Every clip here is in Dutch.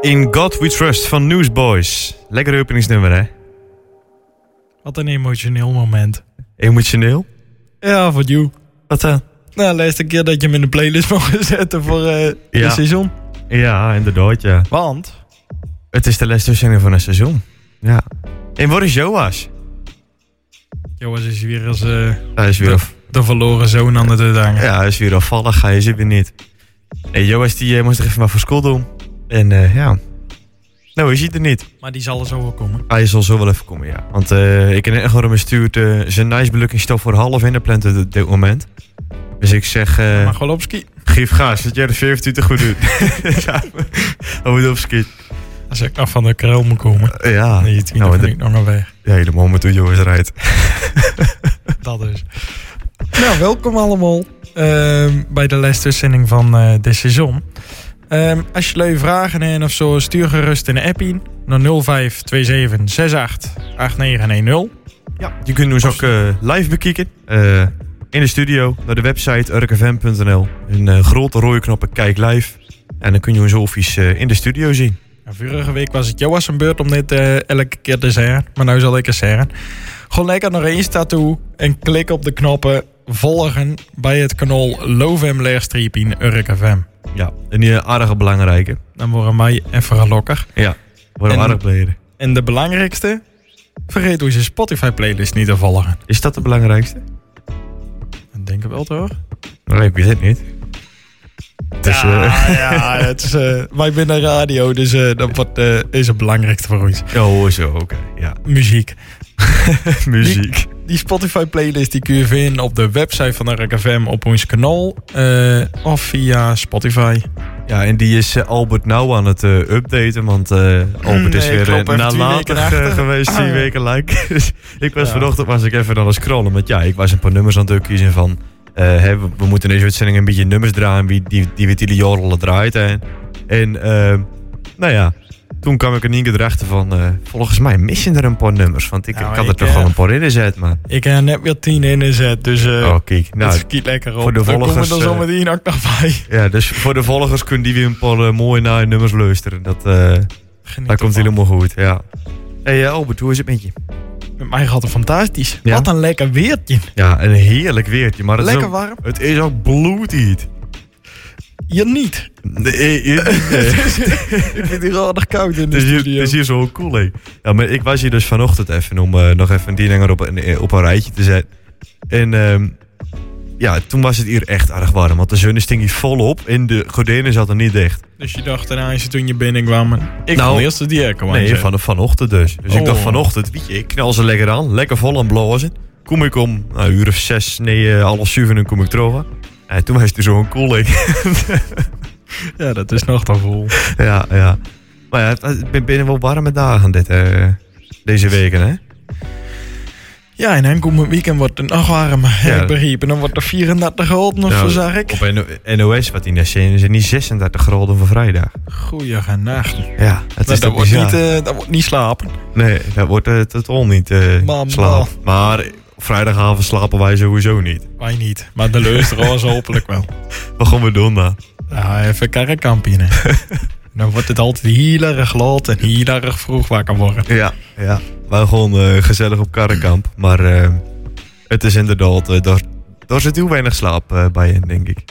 In God We Trust van Newsboys. Lekker openingsnummer, hè? Wat een emotioneel moment. Emotioneel? Ja, voor jou. Wat dan? Nou, de laatste keer dat je hem in de playlist mocht zetten voor het seizoen. Ja, inderdaad, ja. Want? Het is de laatste zender van het seizoen. Ja. En wat is Joas? Joas is weer als Hij is weer de verloren zoon aan de hangen. Ja, hij is weer afvallig. Hij is er weer niet. Nee, Joas die moest er even maar voor school doen. En ja... Nou, is hij er niet. Maar die zal er zo wel komen. Hij zal zo wel even komen, ja. Want ik heb net gewoon gestuurd zijn nice belukkingsstof voor half in de plant op dit moment. Dus ik zeg... maar gewoon op ski. Geef gas, dat jij de 25 goed doet. Ja, we moeten op ski. Als ik nog van de krel moet komen. Ja. Nee, dan ben ik nog een weg. Ja, helemaal met hoe Joris rijdt. Dat is. Nou, welkom allemaal bij de laatste uitzending van dit seizoen. Als je leuke vragen hebt of zo, stuur gerust in de app in naar 0527 68 Ja, je kunt ons ook live bekijken. In de studio, naar de website urkfm.nl. Een grote rode knoppen kijk live. En dan kun je ons offies in de studio zien. Vorige week was het Joas zijn beurt om dit elke keer te zeggen. Maar nu zal ik het zeggen. Gewoon lekker nog eens tattoo en klik op de knoppen volgen bij het kanaal Lovem_in UrkFM. Ja, en die aardige belangrijke. Dan worden wij even gelukkig. Ja, worden we aardig bleden. En de belangrijkste, vergeet onze Spotify playlist niet te volgen. Is dat de belangrijkste? Ik denk ik wel toch? Nee, ik weet het niet. Dus, ja, het is, wij zijn radio, dus dat is het belangrijkste voor ons. Oh, zo, oké. Ja. Muziek. Muziek. Die Spotify playlist die kun je vinden op de website van RKFM op ons kanaal of via Spotify. Ja, en die is Albert nou aan het updaten, want Albert is weer nalatig geweest 10 weken like. Dus ik was vanochtend even aan het scrollen, want ik was een paar nummers aan het kiezen van we moeten in deze uitzending een beetje nummers draaien die we het hele jaar al draait. En nou ja, toen kwam ik er niet erachter van, volgens mij missen er een paar nummers. Want ik had er toch wel een paar in gezet, maar... Ik heb net weer 10 in gezet, dus... kijk. Nou, het schiet lekker op. Voor de volgers... komen er zo meteen ook nog bij. Ja, dus voor de volgers kunnen die weer een paar mooie naaie nummers luisteren. Dat komt helemaal goed, ja. Hey Albert, hoe is het met je? Met mij gaat het fantastisch. Ja? Wat een lekker weertje. Ja, een heerlijk weertje. Maar lekker warm. Het is ook bloedheet. Je niet. Nee. Ik vind het hier aardig koud in de studio. Het is hier zo cool, hè. Ja, maar ik was hier dus vanochtend even om nog even een dienanger op een rijtje te zetten. En toen was het hier echt erg warm. Want de zon sting hier volop en de gordijnen zaten niet dicht. Dus je dacht daarna toen je binnenkwam... Ik ga eerst de airco aan. Nee, vanochtend dus. Dus ik dacht vanochtend, weet je, ik knal ze lekker aan. Lekker vol aan blazen. Kom ik om een uur of 6, half 7 en kom ik terug. En toen was het er zo'n koeling. Ja, dat is nog te vol. Ja. Maar ja, het binnen wel warme dagen deze weken, hè? Ja, en dan komt het weekend wordt het nog warmer. Ja. Ik begreep. En dan wordt er 34 graden of zo, zag ik. Op NOS, wat die net zijn, is het niet 36 graden voor vrijdag. Goeienacht. Ja, dat wordt niet slapen. Nee, dat wordt totaal niet slapen. Maar vrijdagavond slapen wij sowieso niet. Wij niet. Maar de luisteraars hopelijk wel. Wat gaan we doen dan? Ja, even karrekampje. Dan wordt het altijd heel erg laat en heel erg vroeg wakker worden. Ja. Wij gewoon gezellig op karrenkamp. Maar het is inderdaad, daar zit heel weinig slaap bij in, denk ik.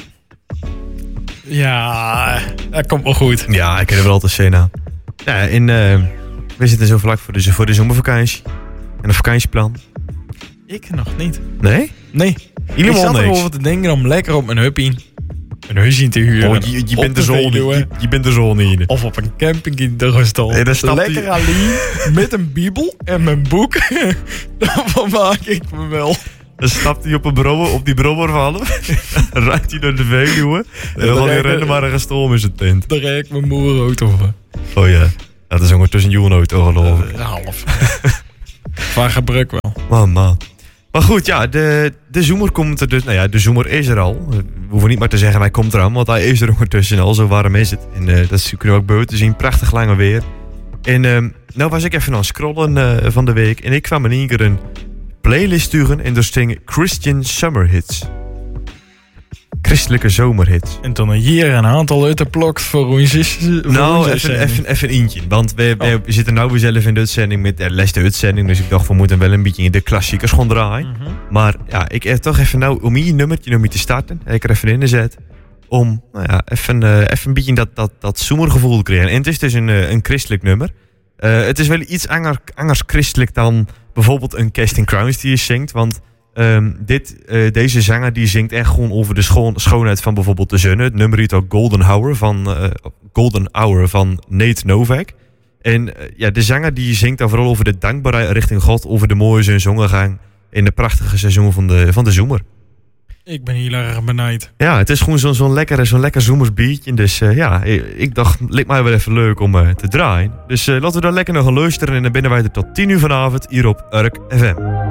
Ja, dat komt wel goed. Ja, ik heb er wel altijd zin aan. Ja, we zitten zo vlak voor de zomervakantie. En een vakantieplan. Ik nog niet. Nee? Nee. Ik zat erover te denken om lekker op mijn huppie een huisje te huren. Je bent er zo niet in. Of op een camping in de gestal. Nee, lekker alleen met een bibel en mijn boek. Dan maak ik me wel. Dan stapt hij op die brommer van hem. Dan rijdt hij naar de Veluwe. En dan gaat hij rennen maar een gestoom in zijn tent. Dan rijd ik mijn moerauto over. Oh ja. Dat is ongeveer tussen een auto geloof ik. Half. Van gebruik wel. Man. Maar goed, ja, de zoemer komt er dus... Nou ja, de zoemer is er al. We hoeven niet maar te zeggen, hij komt eraan. Want hij is er ondertussen al. Zo warm is het. En dat kunnen we ook buiten zien. Prachtig lange weer. En nou was ik even aan het scrollen van de week. En ik kwam in één keer een playlist sturen. En daar sting Christian Summer Hits. Christelijke zomerhits. En toen hier een aantal uitgeplokt voor ons. Nou, even eentje. Want we zitten nu weer zelf in de uitzending met de laatste uitzending. Dus ik dacht, we moeten wel een beetje in de klassiekers gaan draaien. Mm-hmm. Maar ja, ik heb toch even nou, om hier nummertje nog te starten. Ik er even in gezet. Om even een beetje dat zomergevoel te creëren. En het is dus een christelijk nummer. Het is wel iets anders christelijk dan bijvoorbeeld een Casting Crowns die je zingt. Want deze zanger die zingt echt gewoon over de schoonheid van bijvoorbeeld de zon. Het nummer heet ook Golden Hour van Nate Novak. En de zanger die zingt dan vooral over de dankbaarheid richting God. Over de mooie zonsondergang in de prachtige seizoen van de zomer. Ik ben heel erg benijd. Ja, het is gewoon zo'n lekker zomers biertje. Dus ik dacht, lijkt mij wel even leuk om te draaien. Dus laten we daar lekker nog gaan luisteren. En dan binnen wij er tot 10 uur vanavond hier op Urk FM.